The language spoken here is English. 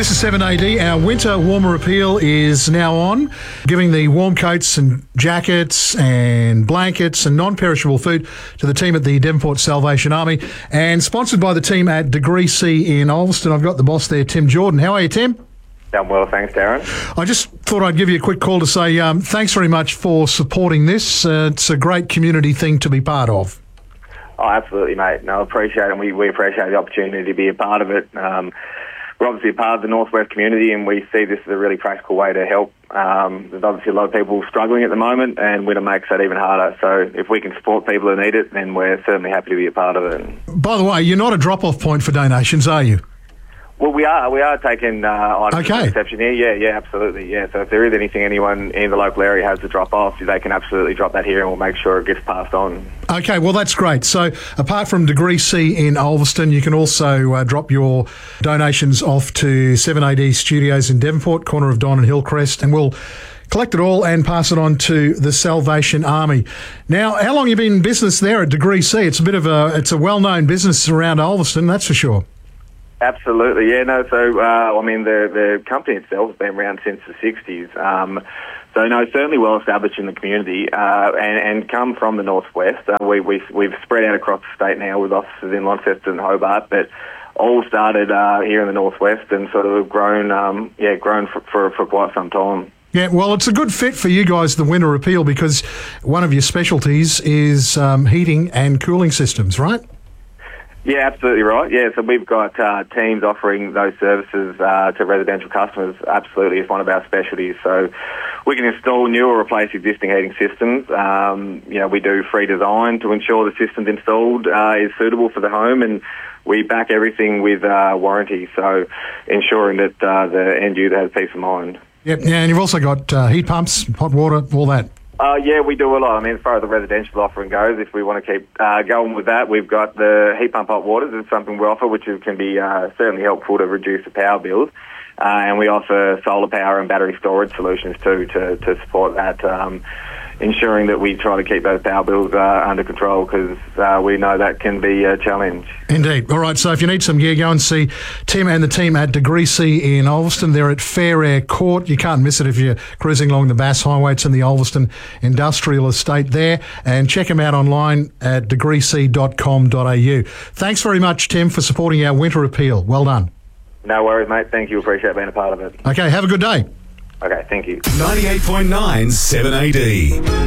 This is 7AD. Our winter warmer appeal is now on, giving the warm coats and jackets and blankets and non-perishable food to the team at the Devonport Salvation Army, and sponsored by the team at Degree C in Ulverstone. I've got the boss there, Tim Jordan. How are you, Tim? I'm well, thanks, Darren. I just thought I'd give you a quick call to say thanks very much for supporting this. It's a great community thing to be part of. Oh, absolutely, mate. No, I appreciate it, and we appreciate the opportunity to be a part of it. We're obviously a part of the Northwest community, and we see this as a really practical way to help. There's obviously a lot of people struggling at the moment, and winter makes that even harder. So if we can support people who need it, then we're certainly happy to be a part of it. By the way, you're not a drop-off point for donations, are you? Well, we are taking items Okay. of exception here. Yeah, absolutely. Yeah, so if there is anything anyone in the local area has to drop off, they can absolutely drop that here, and we'll make sure it gets passed on. Okay, well, that's great. So apart from Degree C in Ulverstone, you can also drop your donations off to 7AD Studios in Devonport, corner of Don and Hillcrest, and we'll collect it all and pass it on to the Salvation Army. Now, how long have you been in business there at Degree C? It's a well-known business around Ulverstone, that's for sure. Absolutely, yeah. No, so the company itself has been around since the 60s. So no, certainly well established in the community, and come from the Northwest. We've spread out across the state now with offices in Launceston and Hobart, but all started here in the Northwest and sort of grown for quite some time. Yeah, well, it's a good fit for you guys, the winter appeal, because one of your specialties is heating and cooling systems, right? Yeah, absolutely right. Yeah, so we've got teams offering those services to residential customers. Absolutely, it's one of our specialties. So we can install new or replace existing heating systems. We do free design to ensure the systems installed is suitable for the home, and we back everything with warranty. So ensuring that the end user has peace of mind. Yep, yeah, and you've also got heat pumps, hot water, all that. Yeah, we do a lot. I mean, as far as the residential offering goes, if we want to keep going with that, we've got the heat pump hot waters. It's something we offer, which can be certainly helpful to reduce the power bills. And we offer solar power and battery storage solutions too to support that, ensuring that we try to keep those power bills under control, because we know that can be a challenge. Indeed. All right, so if you need some gear, go and see Tim and the team at Degree C in Ulverstone. They're at Fair Air Court. You can't miss it if you're cruising along the Bass Highway. It's in the Ulverstone Industrial Estate there. And check them out online at degreec.com.au. Thanks very much, Tim, for supporting our winter appeal. Well done. No worries, mate. Thank you. Appreciate being a part of it. Okay, have a good day. Okay, thank you. 98.9 7AD.